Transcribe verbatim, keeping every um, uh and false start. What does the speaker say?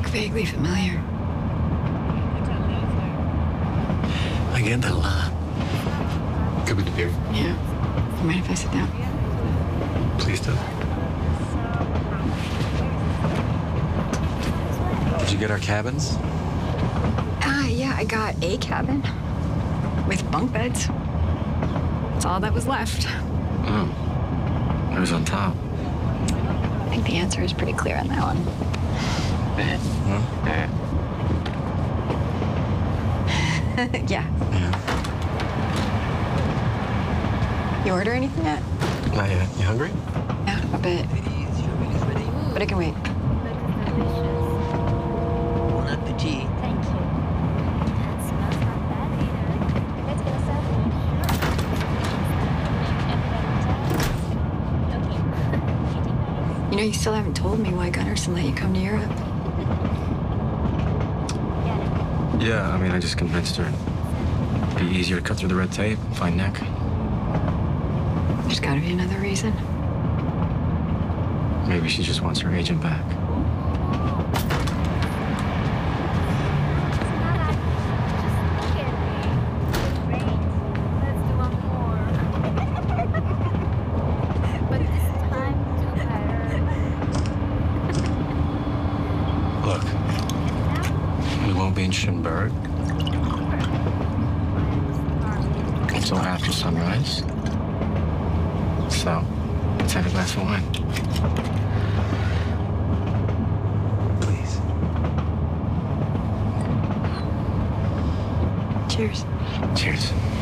vaguely familiar. I get that a lot. Could be the beer. Yeah. You mind if I sit down? Please do. Did you get our cabins? Ah, uh, yeah, I got a cabin with bunk beds. That's all that was left. Oh. It was on top. I think the answer is pretty clear on that one. Huh? Yeah. Yeah. You order anything yet? Not yet. You hungry? Yeah, a bit. But I can wait. Bon appetit. Thank you. That smells not bad either. Let's get a selfie. Okay. You know, you still haven't told me why Gunnarsson let you come to Europe. Yeah, I mean, I just convinced her. It'd be easier to cut through the red tape and find Nick. There's gotta be another reason. Maybe she just wants her agent back. Look, we won't be in Schönberg until after sunrise. So, let's have a glass of wine. Please. Cheers. Cheers.